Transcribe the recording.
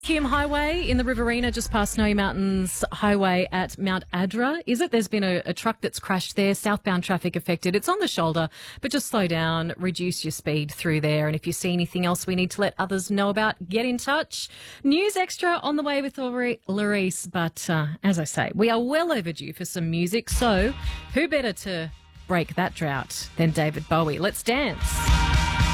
Hume Highway in the Riverina, just past Snowy Mountains Highway at Mount Adra, is it? There's been a truck that's crashed there, southbound traffic affected. It's on the shoulder, but just slow down, reduce your speed through there. And if you see anything else we need to let others know about, get in touch. News Extra on the way with Larice. But as I say, we are well overdue for some music. So who better to break that drought than David Bowie? Let's dance.